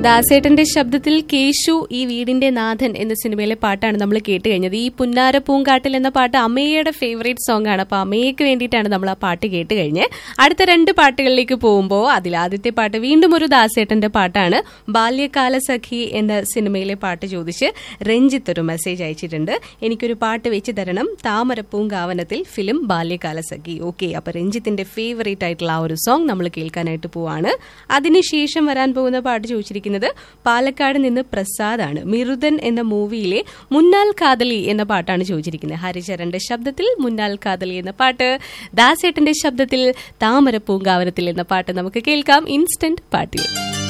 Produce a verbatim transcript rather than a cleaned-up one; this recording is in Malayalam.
ദാസേട്ടന്റെ ശബ്ദത്തിൽ കേശു ഈ വീടിന്റെ നാഥൻ എന്ന സിനിമയിലെ പാട്ടാണ് നമ്മൾ കേട്ട് കഴിഞ്ഞത്. ഈ പുന്നാര പൂങ്കാട്ടിൽ എന്ന പാട്ട് അമ്മയുടെ ഫേവറേറ്റ് സോങ് ആണ്. അപ്പൊ അമ്മയ്ക്ക് വേണ്ടിയിട്ടാണ് നമ്മൾ ആ പാട്ട് കേട്ട് കഴിഞ്ഞ് അടുത്ത രണ്ട് പാട്ടുകളിലേക്ക് പോകുമ്പോൾ അതിൽ ആദ്യത്തെ പാട്ട് വീണ്ടും ഒരു ദാസേട്ടന്റെ പാട്ടാണ്. ബാല്യകാല സഖി എന്ന സിനിമയിലെ പാട്ട് ചോദിച്ച് രഞ്ജിത്ത് ഒരു മെസ്സേജ് അയച്ചിട്ടുണ്ട്. എനിക്കൊരു പാട്ട് വെച്ച് തരണം, താമരപ്പൂങ്കാവനത്തിൽ ഫിലിം ബാല്യകാല സഖി. ഓക്കെ, അപ്പൊ രഞ്ജിത്തിന്റെ ഫേവറേറ്റ് ആയിട്ടുള്ള ആ ഒരു സോങ് നമ്മൾ കേൾക്കാനായിട്ട് പോവാണ്. അതിനുശേഷം വരാൻ പോകുന്ന പാട്ട് ചോദിച്ചിരിക്കുന്നത് പാലക്കാട് നിന്ന് പ്രസാദാണ്. മിറുദൻ എന്ന മൂവിയിലെ മുന്നാൾ കാതലി എന്ന പാട്ടാണ് ചോദിച്ചിരിക്കുന്നത്. ഹരിചരന്റെ ശബ്ദത്തിൽ മുന്നാൾ കാതലി എന്ന പാട്ട്, ദാസേട്ടന്റെ ശബ്ദത്തിൽ താമരപ്പൂങ്കാവനത്തിൽ എന്ന പാട്ട് നമുക്ക് കേൾക്കാം ഇൻസ്റ്റന്റ് പാട്ടിൽ.